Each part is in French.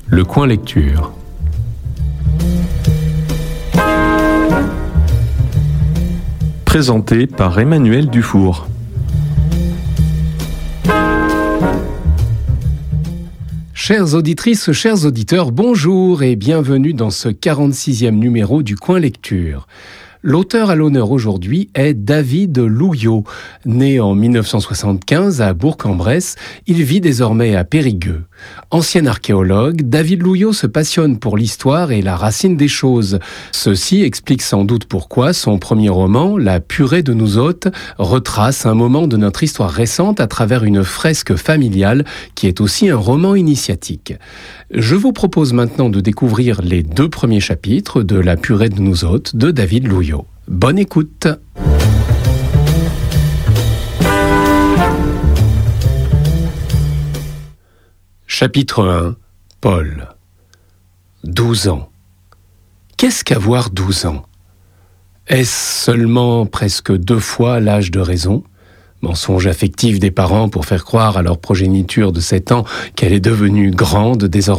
Le coin lecture. Présenté par Emmanuel Dufour. Chères auditrices, chers auditeurs, bonjour et bienvenue dans ce 46e numéro du coin lecture. L'auteur à l'honneur aujourd'hui est David Louillot. Né en 1975 à Bourg-en-Bresse, il vit désormais à Périgueux. Ancien archéologue, David Louillot se passionne pour l'histoire et la racine des choses. Ceci explique sans doute pourquoi son premier roman, La purée de nous hôtes, retrace un moment de notre histoire récente à travers une fresque familiale qui est aussi un roman initiatique. Je vous propose maintenant de découvrir les 2 premiers chapitres de La purée de nous hôtes de David Louillot. Bonne écoute. Chapitre 1. Paul. 12 ans. Qu'est-ce qu'avoir 12 ans ? Est-ce seulement presque 2 fois l'âge de raison ? Mensonge affectif des parents pour faire croire à leur progéniture de 7 ans qu'elle est devenue grande désormais ?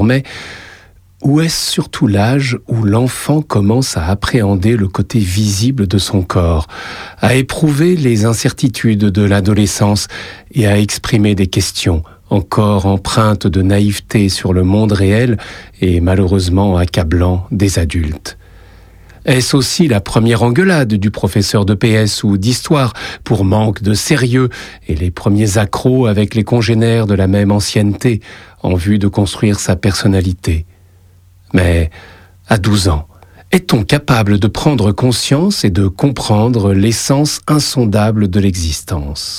Ou est-ce surtout l'âge où l'enfant commence à appréhender le côté visible de son corps, à éprouver les incertitudes de l'adolescence et à exprimer des questions encore empreintes de naïveté sur le monde réel et malheureusement accablant des adultes ? Est-ce aussi la première engueulade du professeur de PS ou d'histoire pour manque de sérieux et les premiers accros avec les congénères de la même ancienneté en vue de construire sa personnalité ? Mais à 12 ans, est-on capable de prendre conscience et de comprendre l'essence insondable de l'existence ?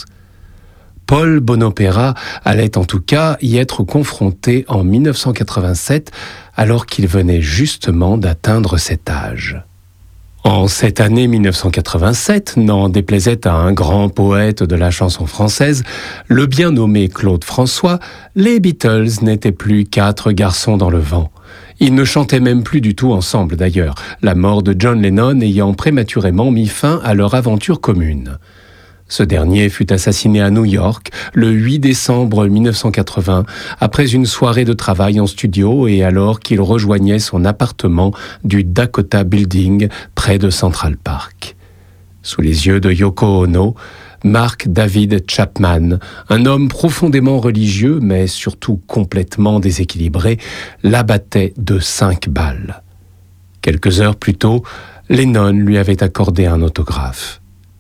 Paul Bonopera allait en tout cas y être confronté en 1987, alors qu'il venait justement d'atteindre cet âge. En cette année 1987, n'en déplaisait à un grand poète de la chanson française, le bien nommé Claude François, les Beatles n'étaient plus 4 garçons dans le vent. Ils ne chantaient même plus du tout ensemble d'ailleurs, la mort de John Lennon ayant prématurément mis fin à leur aventure commune. Ce dernier fut assassiné à New York le 8 décembre 1980, après une soirée de travail en studio et alors qu'il rejoignait son appartement du Dakota Building près de Central Park. Sous les yeux de Yoko Ono, Mark David Chapman, un homme profondément religieux mais surtout complètement déséquilibré, l'abattait de 5 balles. Quelques heures plus tôt, Lennon lui avait accordé un autographe.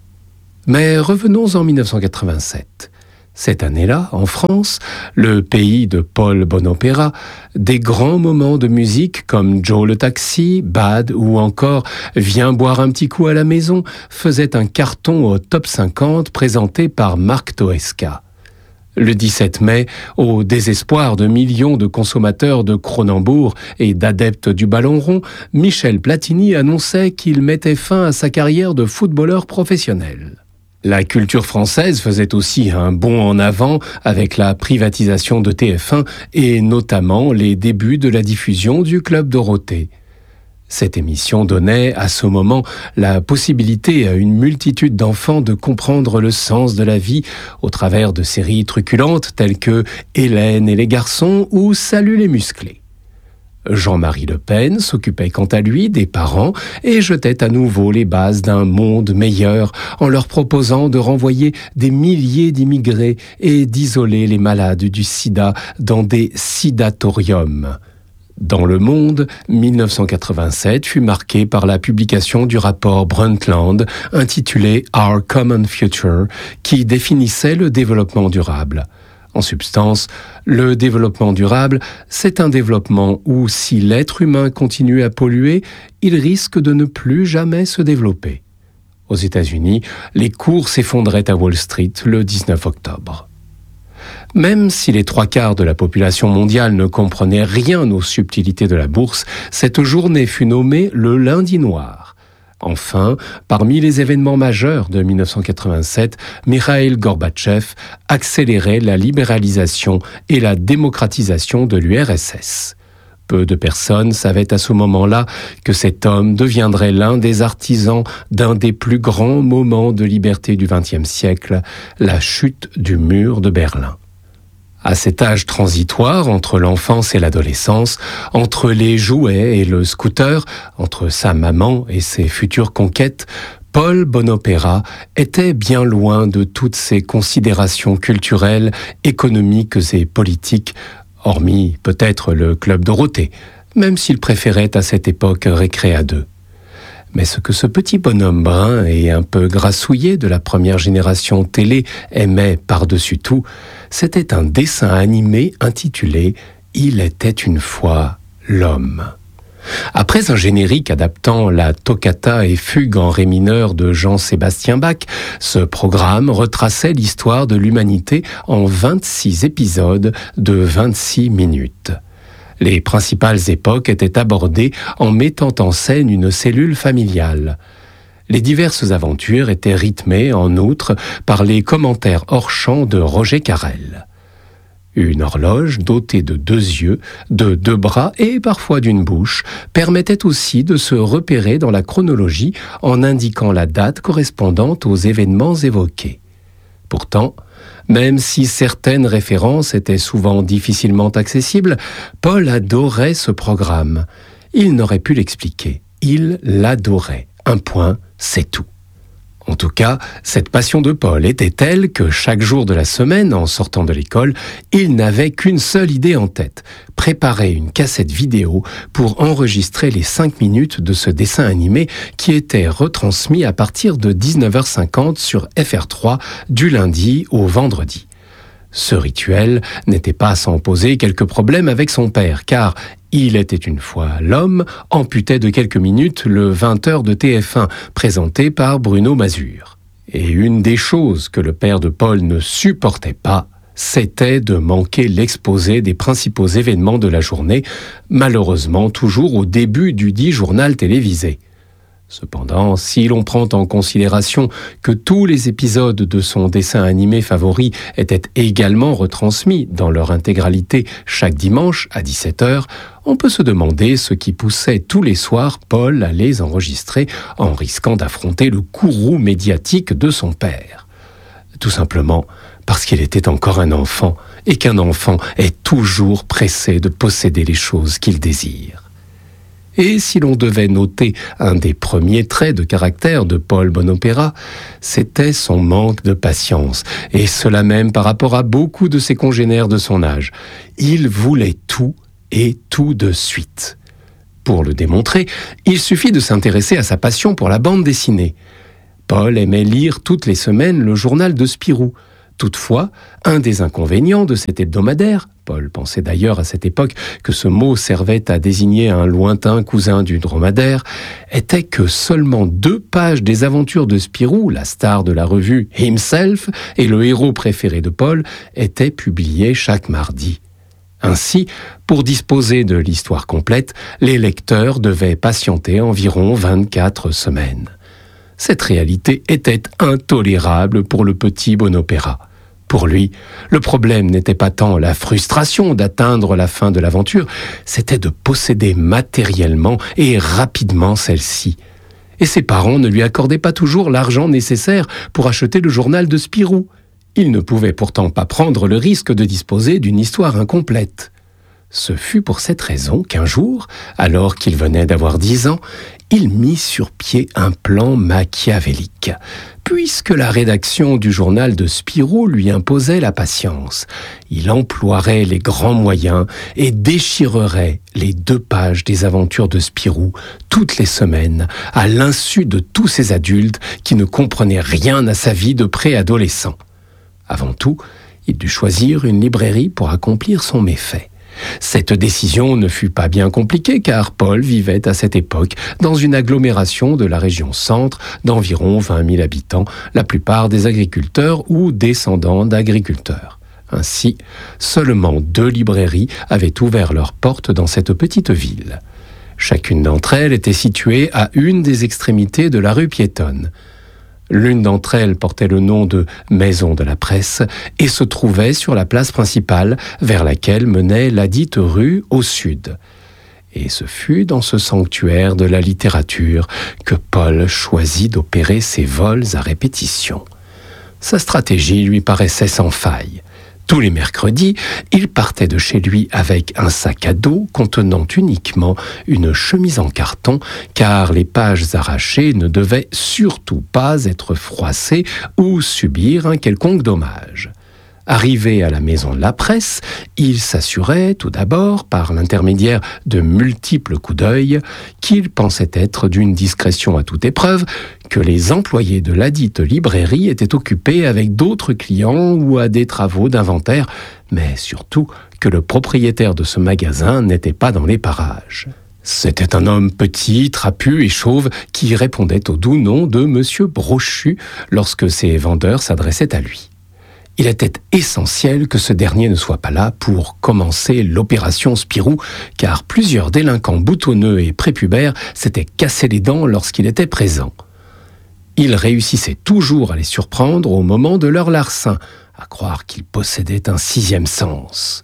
Mais revenons en 1987. Cette année-là, en France, le pays de Paul Bonopera, des grands moments de musique comme Joe le Taxi, Bad ou encore Viens boire un petit coup à la maison faisaient un carton au top 50 présenté par Marc Toesca. Le 17 mai, au désespoir de millions de consommateurs de Cronenbourg et d'adeptes du ballon rond, Michel Platini annonçait qu'il mettait fin à sa carrière de footballeur professionnel. La culture française faisait aussi un bond en avant avec la privatisation de TF1 et notamment les débuts de la diffusion du Club Dorothée. Cette émission donnait à ce moment la possibilité à une multitude d'enfants de comprendre le sens de la vie au travers de séries truculentes telles que Hélène et les garçons ou Salut les musclés. Jean-Marie Le Pen s'occupait quant à lui des parents et jetait à nouveau les bases d'un monde meilleur en leur proposant de renvoyer des milliers d'immigrés et d'isoler les malades du sida dans des sidatoriums. Dans Le Monde, 1987 fut marqué par la publication du rapport Brundtland intitulé « Our Common Future » qui définissait le développement durable. En substance, le développement durable, c'est un développement où, si l'être humain continue à polluer, il risque de ne plus jamais se développer. Aux États-Unis, les cours s'effondraient à Wall Street le 19 octobre. Même si les 3/4 de la population mondiale ne comprenaient rien aux subtilités de la bourse, cette journée fut nommée le lundi noir. Enfin, parmi les événements majeurs de 1987, Mikhaïl Gorbatchev accélérait la libéralisation et la démocratisation de l'URSS. Peu de personnes savaient à ce moment-là que cet homme deviendrait l'un des artisans d'un des plus grands moments de liberté du XXe siècle, la chute du mur de Berlin. À cet âge transitoire entre l'enfance et l'adolescence, entre les jouets et le scooter, entre sa maman et ses futures conquêtes, Paul Bonopera était bien loin de toutes ces considérations culturelles, économiques et politiques, hormis peut-être le Club Dorothée, même s'il préférait à cette époque récré à deux. Mais ce que ce petit bonhomme brun et un peu grassouillé de la première génération télé aimait par-dessus tout, c'était un dessin animé intitulé « Il était une fois l'homme ». Après un générique adaptant la toccata et fugue en ré mineur de Jean-Sébastien Bach, ce programme retraçait l'histoire de l'humanité en 26 épisodes de 26 minutes. Les principales époques étaient abordées en mettant en scène une cellule familiale. Les diverses aventures étaient rythmées, en outre, par les commentaires hors champ de Roger Carrel. Une horloge dotée de 2 yeux, de 2 bras et parfois d'une bouche permettait aussi de se repérer dans la chronologie en indiquant la date correspondante aux événements évoqués. Pourtant, même si certaines références étaient souvent difficilement accessibles, Paul adorait ce programme. Il n'aurait pu l'expliquer. Il l'adorait. Un point, c'est tout. En tout cas, cette passion de Paul était telle que chaque jour de la semaine, en sortant de l'école, il n'avait qu'une seule idée en tête, préparer une cassette vidéo pour enregistrer les 5 minutes de ce dessin animé qui était retransmis à partir de 19h50 sur FR3 du lundi au vendredi. Ce rituel n'était pas sans poser quelques problèmes avec son père, car Il était une fois l'homme amputait de quelques minutes le 20h de TF1, présenté par Bruno Mazur. Et une des choses que le père de Paul ne supportait pas, c'était de manquer l'exposé des principaux événements de la journée, malheureusement toujours au début du dit journal télévisé. Cependant, si l'on prend en considération que tous les épisodes de son dessin animé favori étaient également retransmis dans leur intégralité chaque dimanche à 17h, on peut se demander ce qui poussait tous les soirs Paul à les enregistrer en risquant d'affronter le courroux médiatique de son père. Tout simplement parce qu'il était encore un enfant et qu'un enfant est toujours pressé de posséder les choses qu'il désire. Et si l'on devait noter un des premiers traits de caractère de Paul Bonopera, c'était son manque de patience, et cela même par rapport à beaucoup de ses congénères de son âge. Il voulait tout et tout de suite. Pour le démontrer, il suffit de s'intéresser à sa passion pour la bande dessinée. Paul aimait lire toutes les semaines le journal de Spirou. Toutefois, un des inconvénients de cet hebdomadaire, Paul pensait d'ailleurs à cette époque que ce mot servait à désigner un lointain cousin du dromadaire, était que seulement 2 pages des aventures de Spirou, la star de la revue Himself et le héros préféré de Paul, étaient publiées chaque mardi. Ainsi, pour disposer de l'histoire complète, les lecteurs devaient patienter environ 24 semaines. Cette réalité était intolérable pour le petit Bonopera. Pour lui, le problème n'était pas tant la frustration d'atteindre la fin de l'aventure, c'était de posséder matériellement et rapidement celle-ci. Et ses parents ne lui accordaient pas toujours l'argent nécessaire pour acheter le journal de Spirou. Il ne pouvait pourtant pas prendre le risque de disposer d'une histoire incomplète. Ce fut pour cette raison qu'un jour, alors qu'il venait d'avoir 10 ans, il mit sur pied un plan machiavélique. Puisque la rédaction du journal de Spirou lui imposait la patience, il emploierait les grands moyens et déchirerait les 2 pages des aventures de Spirou toutes les semaines, à l'insu de tous ces adultes qui ne comprenaient rien à sa vie de préadolescent. Avant tout, il dut choisir une librairie pour accomplir son méfait. Cette décision ne fut pas bien compliquée car Paul vivait à cette époque dans une agglomération de la région centre d'environ 20 000 habitants, la plupart des agriculteurs ou descendants d'agriculteurs. Ainsi, seulement 2 librairies avaient ouvert leurs portes dans cette petite ville. Chacune d'entre elles était située à une des extrémités de la rue piétonne. L'une d'entre elles portait le nom de Maison de la Presse et se trouvait sur la place principale vers laquelle menait ladite rue au sud. Et ce fut dans ce sanctuaire de la littérature que Paul choisit d'opérer ses vols à répétition. Sa stratégie lui paraissait sans faille. Tous les mercredis, il partait de chez lui avec un sac à dos contenant uniquement une chemise en carton, car les pages arrachées ne devaient surtout pas être froissées ou subir un quelconque dommage. Arrivé à la maison de la presse, il s'assurait tout d'abord, par l'intermédiaire de multiples coups d'œil, qu'il pensait être d'une discrétion à toute épreuve, que les employés de ladite librairie étaient occupés avec d'autres clients ou à des travaux d'inventaire, mais surtout que le propriétaire de ce magasin n'était pas dans les parages. C'était un homme petit, trapu et chauve qui répondait au doux nom de Monsieur Brochu lorsque ses vendeurs s'adressaient à lui. Il était essentiel que ce dernier ne soit pas là pour commencer l'opération Spirou, car plusieurs délinquants boutonneux et prépubères s'étaient cassés les dents lorsqu'il était présent. Il réussissait toujours à les surprendre au moment de leur larcin, à croire qu'il possédait un sixième sens.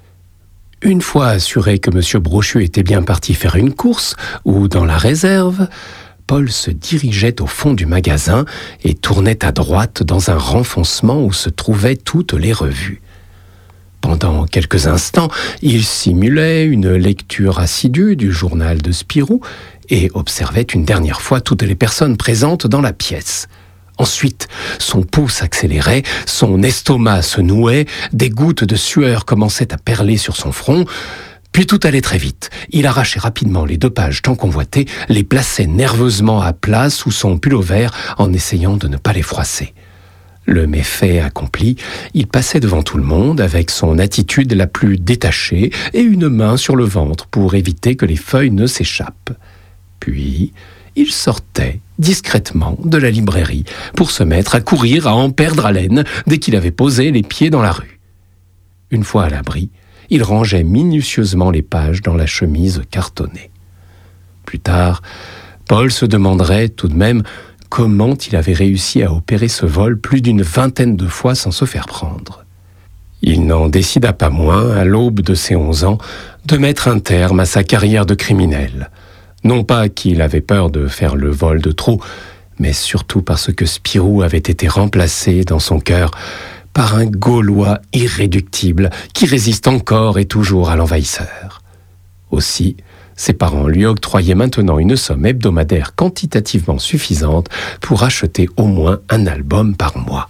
Une fois assuré que M. Brochu était bien parti faire une course, ou dans la réserve, Paul se dirigeait au fond du magasin et tournait à droite dans un renfoncement où se trouvaient toutes les revues. Pendant quelques instants, il simulait une lecture assidue du journal de Spirou et observait une dernière fois toutes les personnes présentes dans la pièce. Ensuite, son pouls s'accélérait, son estomac se nouait, des gouttes de sueur commençaient à perler sur son front. Puis tout allait très vite. Il arrachait rapidement les 2 pages tant convoitées, les plaçait nerveusement à plat sous son pull-over en essayant de ne pas les froisser. Le méfait accompli, il passait devant tout le monde avec son attitude la plus détachée et une main sur le ventre pour éviter que les feuilles ne s'échappent. Puis, il sortait discrètement de la librairie pour se mettre à courir à en perdre haleine dès qu'il avait posé les pieds dans la rue. Une fois à l'abri, il rangeait minutieusement les pages dans la chemise cartonnée. Plus tard, Paul se demanderait tout de même comment il avait réussi à opérer ce vol plus d'une 20aine de fois sans se faire prendre. Il n'en décida pas moins, à l'aube de ses 11 ans, de mettre un terme à sa carrière de criminel. Non pas qu'il avait peur de faire le vol de trop, mais surtout parce que Spirou avait été remplacé dans son cœur par un Gaulois irréductible qui résiste encore et toujours à l'envahisseur. Aussi, ses parents lui octroyaient maintenant une somme hebdomadaire quantitativement suffisante pour acheter au moins un album par mois.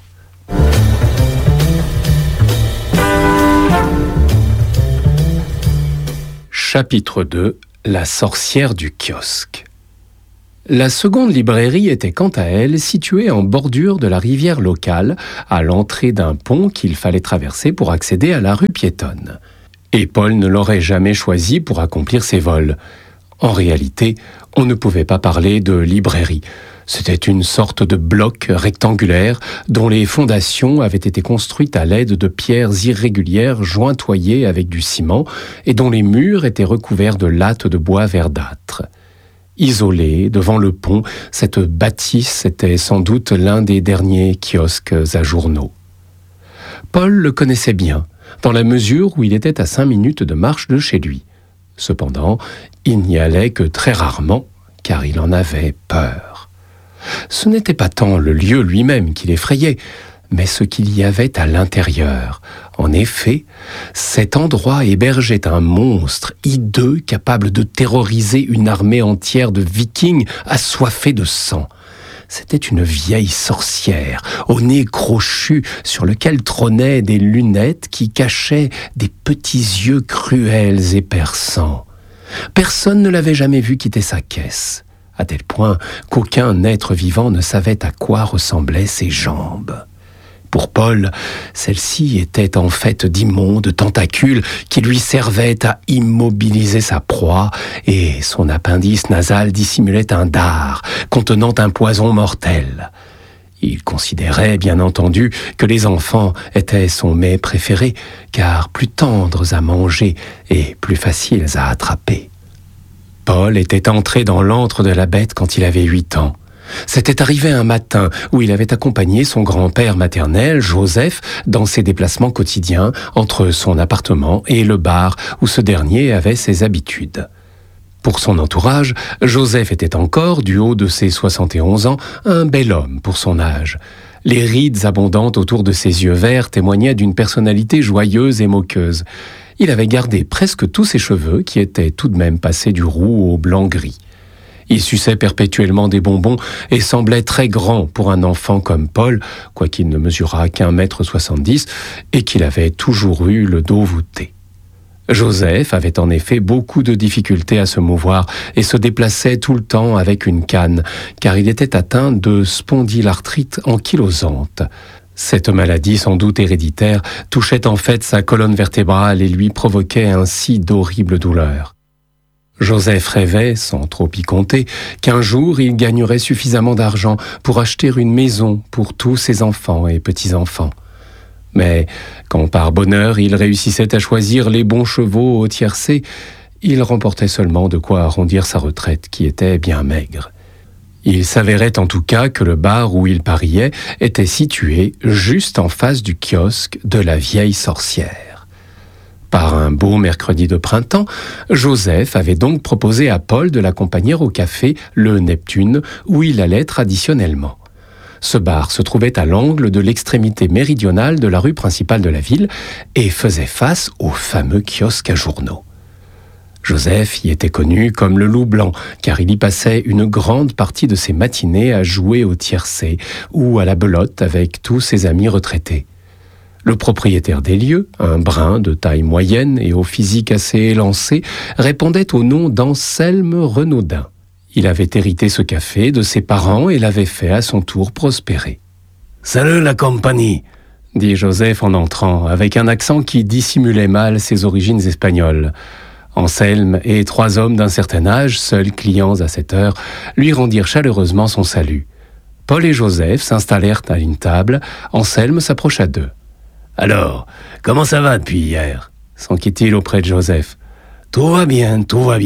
Chapitre 2 : La sorcière du kiosque. La seconde librairie était quant à elle située en bordure de la rivière locale, à l'entrée d'un pont qu'il fallait traverser pour accéder à la rue piétonne. Et Paul ne l'aurait jamais choisi pour accomplir ses vols. En réalité, on ne pouvait pas parler de librairie. C'était une sorte de bloc rectangulaire dont les fondations avaient été construites à l'aide de pierres irrégulières jointoyées avec du ciment et dont les murs étaient recouverts de lattes de bois verdâtre. Isolée devant le pont, cette bâtisse était sans doute l'un des derniers kiosques à journaux. Paul le connaissait bien, dans la mesure où il était à 5 minutes de marche de chez lui. Cependant, il n'y allait que très rarement, car il en avait peur. Ce n'était pas tant le lieu lui-même qui l'effrayait, mais ce qu'il y avait à l'intérieur. En effet, cet endroit hébergeait un monstre hideux capable de terroriser une armée entière de Vikings assoiffés de sang. C'était une vieille sorcière, au nez crochu, sur lequel trônaient des lunettes qui cachaient des petits yeux cruels et perçants. Personne ne l'avait jamais vue quitter sa caisse, à tel point qu'aucun être vivant ne savait à quoi ressemblaient ses jambes. Pour Paul, celle-ci était en fait d'immondes tentacules qui lui servaient à immobiliser sa proie, et son appendice nasal dissimulait un dard contenant un poison mortel. Il considérait, bien entendu, que les enfants étaient son mets préféré, car plus tendres à manger et plus faciles à attraper. Paul était entré dans l'antre de la bête quand il avait 8 ans. C'était arrivé un matin où il avait accompagné son grand-père maternel, Joseph, dans ses déplacements quotidiens entre son appartement et le bar où ce dernier avait ses habitudes. Pour son entourage, Joseph était encore, du haut de ses 71 ans, un bel homme pour son âge. Les rides abondantes autour de ses yeux verts témoignaient d'une personnalité joyeuse et moqueuse. Il avait gardé presque tous ses cheveux, qui étaient tout de même passés du roux au blanc-gris. Il suçait perpétuellement des bonbons et semblait très grand pour un enfant comme Paul, quoiqu'il ne mesurât qu'1,70 m et qu'il avait toujours eu le dos voûté. Joseph avait en effet beaucoup de difficultés à se mouvoir et se déplaçait tout le temps avec une canne, car il était atteint de spondylarthrite ankylosante. Cette maladie, sans doute héréditaire, touchait en fait sa colonne vertébrale et lui provoquait ainsi d'horribles douleurs. Joseph rêvait, sans trop y compter, qu'un jour il gagnerait suffisamment d'argent pour acheter une maison pour tous ses enfants et petits-enfants. Mais quand par bonheur il réussissait à choisir les bons chevaux au tiercé, il remportait seulement de quoi arrondir sa retraite qui était bien maigre. Il s'avérait en tout cas que le bar où il pariait était situé juste en face du kiosque de la vieille sorcière. Par un beau mercredi de printemps, Joseph avait donc proposé à Paul de l'accompagner au café Le Neptune, où il allait traditionnellement. Ce bar se trouvait à l'angle de l'extrémité méridionale de la rue principale de la ville et faisait face au fameux kiosque à journaux. Joseph y était connu comme le loup blanc, car il y passait une grande partie de ses matinées à jouer au tiercé ou à la belote avec tous ses amis retraités. Le propriétaire des lieux, un brun de taille moyenne et au physique assez élancé, répondait au nom d'Anselme Renaudin. Il avait hérité ce café de ses parents et l'avait fait à son tour prospérer. « Salut la compagnie !» dit Joseph en entrant, avec un accent qui dissimulait mal ses origines espagnoles. Anselme et 3 hommes d'un certain âge, seuls clients à cette heure, lui rendirent chaleureusement son salut. Paul et Joseph s'installèrent à une table. Anselme s'approcha d'eux. « Alors, comment ça va depuis hier ?» s'enquit-il auprès de Joseph. « Tout va bien,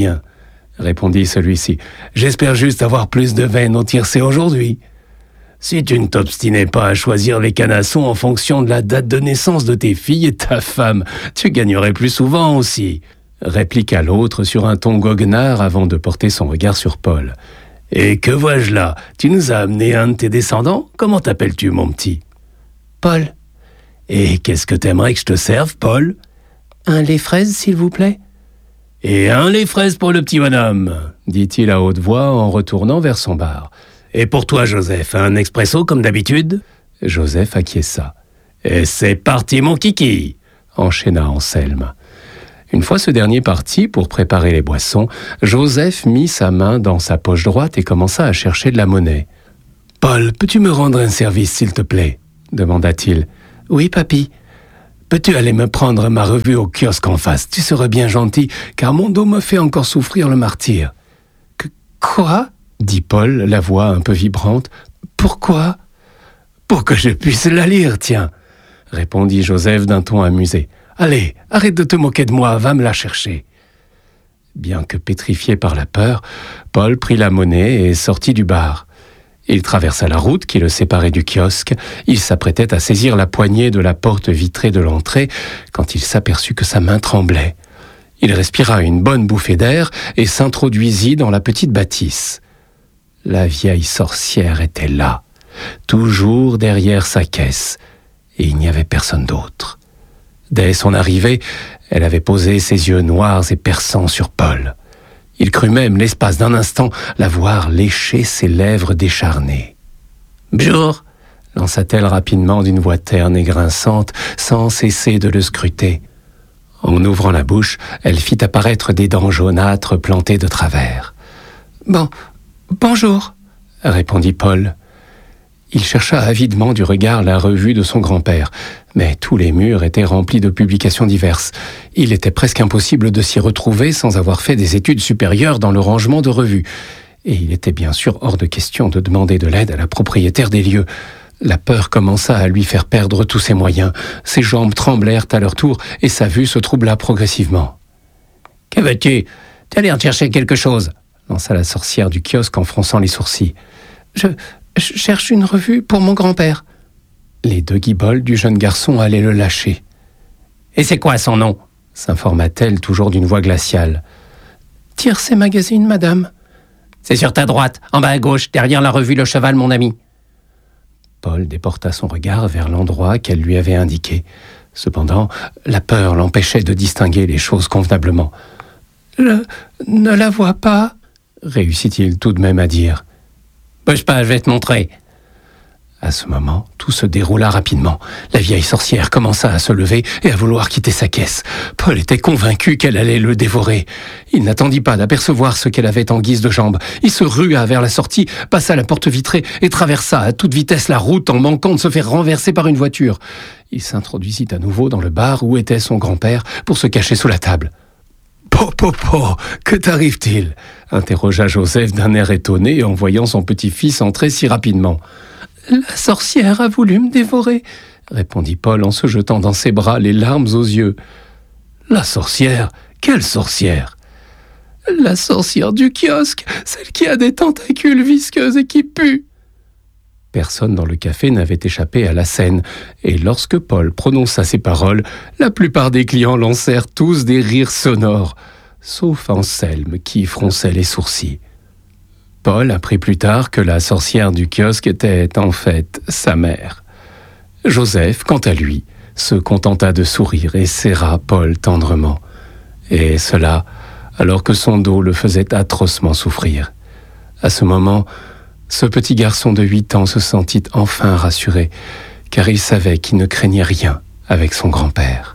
répondit celui-ci. « J'espère juste avoir plus de veine au tiercé aujourd'hui. » « Si tu ne t'obstinais pas à choisir les canassons en fonction de la date de naissance de tes filles et ta femme, tu gagnerais plus souvent aussi, » répliqua l'autre sur un ton goguenard avant de porter son regard sur Paul. « Et que vois-je là? Tu nous as amené un de tes descendants? Comment t'appelles-tu, mon petit ?»« Paul. » « Et qu'est-ce que t'aimerais que je te serve, Paul ?»« Un lait fraise, s'il vous plaît. »« Et un lait fraise pour le petit bonhomme, » dit-il à haute voix en retournant vers son bar. « Et pour toi, Joseph, un expresso comme d'habitude ?» Joseph acquiesça. « Et c'est parti, mon kiki !» enchaîna Anselme. Une fois ce dernier parti pour préparer les boissons, Joseph mit sa main dans sa poche droite et commença à chercher de la monnaie. « Paul, peux-tu me rendre un service, s'il te plaît ?» demanda-t-il. « Oui, papy. Peux-tu aller me prendre ma revue au kiosque en face? Tu serais bien gentil, car mon dos me fait encore souffrir le martyre. »« Quoi ?» dit Paul, la voix un peu vibrante. « Pourquoi ?»« Pour que je puisse la lire, tiens !» répondit Joseph d'un ton amusé. « Allez, arrête de te moquer de moi, va me la chercher. » Bien que pétrifié par la peur, Paul prit la monnaie et sortit du bar. Il traversa la route qui le séparait du kiosque. Il s'apprêtait à saisir la poignée de la porte vitrée de l'entrée quand il s'aperçut que sa main tremblait. Il respira une bonne bouffée d'air et s'introduisit dans la petite bâtisse. La vieille sorcière était là, toujours derrière sa caisse, et il n'y avait personne d'autre. Dès son arrivée, elle avait posé ses yeux noirs et perçants sur Paul. Il crut même, l'espace d'un instant, la voir lécher ses lèvres décharnées. « Bonjour !» lança-t-elle rapidement d'une voix terne et grinçante, sans cesser de le scruter. En ouvrant la bouche, elle fit apparaître des dents jaunâtres plantées de travers. « Bonjour !» répondit Paul. Il chercha avidement du regard la revue de son grand-père, mais tous les murs étaient remplis de publications diverses. Il était presque impossible de s'y retrouver sans avoir fait des études supérieures dans le rangement de revues. Et il était bien sûr hors de question de demander de l'aide à la propriétaire des lieux. La peur commença à lui faire perdre tous ses moyens. Ses jambes tremblèrent à leur tour et sa vue se troubla progressivement. « Que veux-tu? Tu as l'air de chercher quelque chose ?» lança la sorcière du kiosque en fronçant les sourcils. « Je cherche une revue pour mon grand-père. » Les 2 guibolles du jeune garçon allaient le lâcher. « Et c'est quoi son nom ?» s'informa-t-elle toujours d'une voix glaciale. « Tiercé Magazine, madame. »« C'est sur ta droite, en bas à gauche, derrière la revue Le Cheval, mon ami. » Paul déporta son regard vers l'endroit qu'elle lui avait indiqué. Cependant, la peur l'empêchait de distinguer les choses convenablement. « Je ne la vois pas, » réussit-il tout de même à dire. « Bouge pas, je vais te montrer. » À ce moment, tout se déroula rapidement. La vieille sorcière commença à se lever et à vouloir quitter sa caisse. Paul était convaincu qu'elle allait le dévorer. Il n'attendit pas d'apercevoir ce qu'elle avait en guise de jambe. Il se rua vers la sortie, passa la porte vitrée et traversa à toute vitesse la route en manquant de se faire renverser par une voiture. Il s'introduisit à nouveau dans le bar où était son grand-père pour se cacher sous la table. « Po, que t'arrive-t-il » interrogea Joseph d'un air étonné en voyant son petit-fils entrer si rapidement. « La sorcière a voulu me dévorer, » répondit Paul en se jetant dans ses bras, les larmes aux yeux. « La sorcière ? Quelle sorcière ?»« La sorcière du kiosque, celle qui a des tentacules visqueuses et qui pue. » Personne dans le café n'avait échappé à la scène, et lorsque Paul prononça ces paroles, la plupart des clients lancèrent tous des rires sonores, sauf Anselme qui fronçait les sourcils. Paul apprit plus tard que la sorcière du kiosque était en fait sa mère. Joseph, quant à lui, se contenta de sourire et serra Paul tendrement. Et cela, alors que son dos le faisait atrocement souffrir. À ce moment, ce petit garçon de 8 ans se sentit enfin rassuré, car il savait qu'il ne craignait rien avec son grand-père.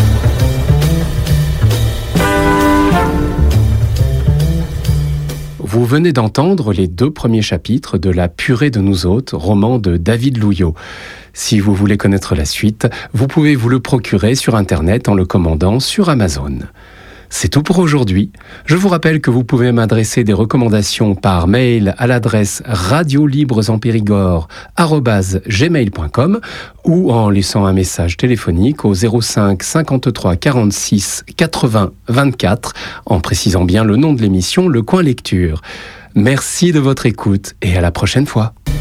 Vous venez d'entendre les 2 premiers chapitres de La purée de nous autres, roman de David Louillot. Si vous voulez connaître la suite, vous pouvez vous le procurer sur Internet en le commandant sur Amazon. C'est tout pour aujourd'hui. Je vous rappelle que vous pouvez m'adresser des recommandations par mail à l'adresse radiolibresenpérigord@gmail.com ou en laissant un message téléphonique au 05 53 46 80 24 en précisant bien le nom de l'émission Le Coin Lecture. Merci de votre écoute et à la prochaine fois.